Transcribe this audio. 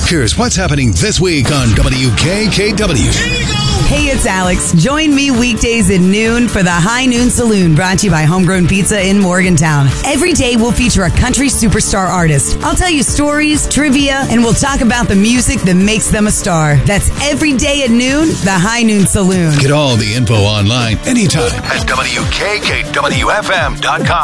Here's what's happening this week on WKKW. Hey, it's Alex. Join me weekdays at noon for the High Noon Saloon, brought to you by Homegrown Pizza in Morgantown. Every day we'll feature a country superstar artist. I'll tell you stories, trivia, and we'll talk about the music that makes them a star. That's every day at noon, the High Noon Saloon. Get all the info online anytime at WKKWFM.com.